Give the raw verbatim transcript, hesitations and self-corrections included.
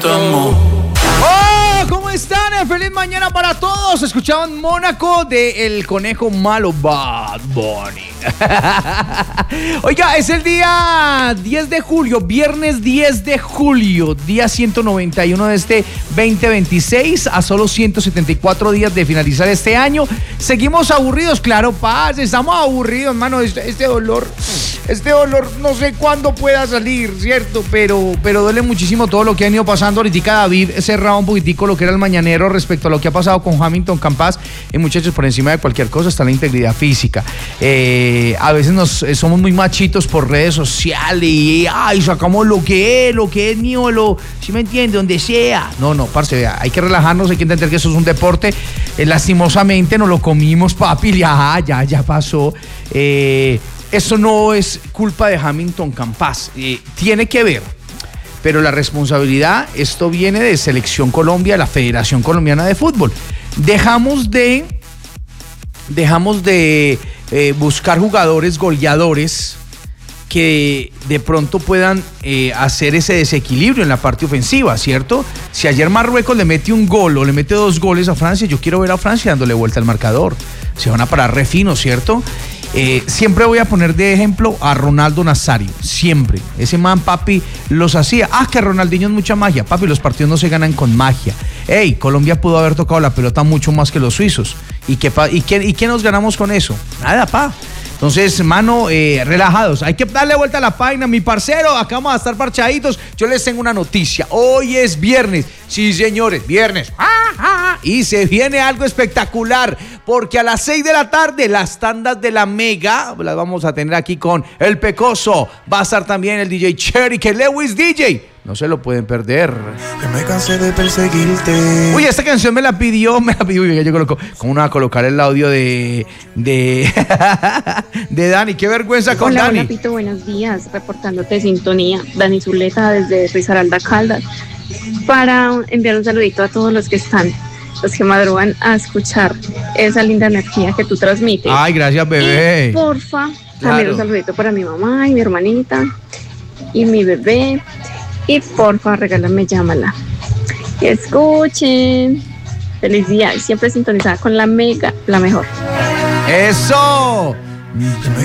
¡Oh! ¿Cómo están? Feliz mañana para todos. Escuchaban Mónaco de El Conejo Malo, Bad Bunny. Oiga, es el día diez de julio, viernes diez de julio, día ciento noventa y uno de este veinte veintiséis, a solo ciento setenta y cuatro días de finalizar este año. Seguimos aburridos, claro, paz, estamos aburridos, hermano. Este, este dolor, este dolor no sé cuándo pueda salir, ¿cierto? Pero, pero duele muchísimo todo lo que ha ido pasando. Ahorita David cerraba un poquitico lo que era el mañanero respecto a lo que ha pasado con Hamilton Campas. Y muchachos, por encima de cualquier cosa está la integridad física. Eh, a veces nos eh, somos muy machitos por redes sociales y ay, sacamos lo que es, lo que es niolo, ¿sí me entiende? Donde sea. No, no, parce, vea, hay que relajarnos, hay que entender que eso es un deporte. Eh, lastimosamente nos lo comimos, papi, ya, ya, ya pasó. Eh, eso no es culpa de Hamilton Campas. Eh, tiene que ver. Pero la responsabilidad, esto viene de Selección Colombia, la Federación Colombiana de Fútbol. Dejamos de, dejamos de eh, buscar jugadores goleadores que de pronto puedan eh, hacer ese desequilibrio en la parte ofensiva, ¿cierto? Si ayer Marruecos le mete un gol o le mete dos goles a Francia, yo quiero ver a Francia dándole vuelta al marcador. Se van a parar re fino, ¿cierto? Eh, siempre voy a poner de ejemplo a Ronaldo Nazario, siempre. Ese man, papi, los hacía. Ah, que Ronaldinho es mucha magia. Papi, los partidos no se ganan con magia. Ey, Colombia pudo haber tocado la pelota mucho más que los suizos. ¿Y qué, y qué, y qué nos ganamos con eso? Nada, pa. Entonces, mano, eh, relajados. Hay que darle vuelta a la página, mi parcero. Acá vamos a estar parchaditos. Yo les tengo una noticia. Hoy es viernes. Sí, señores, viernes. ¡Ah, ah! Y se viene algo espectacular. Porque a las seis de la tarde, las tandas de la Mega las vamos a tener aquí con El Pecoso. Va a estar también el D J Cherry, que Lewis D J. No se lo pueden perder. Que me cansé de perseguirte. Uy, esta canción me la pidió, me la pidió. Uy, yo coloco, ¿cómo no va a colocar el audio de de, de Dani? Qué vergüenza con hola, Dani. Hola, Pito, buenos días. Reportándote de sintonía. Dani Zuleta desde Risaralda Caldas. Para enviar un saludito a todos los que están, los que madrugan a escuchar esa linda energía que tú transmites. Ay, gracias, bebé. Y porfa, claro. También un saludito para mi mamá y mi hermanita y mi bebé. Y porfa, regálame, llámala. Que escuchen. Feliz día. Siempre sintonizada con la Mega, la mejor. ¡Eso!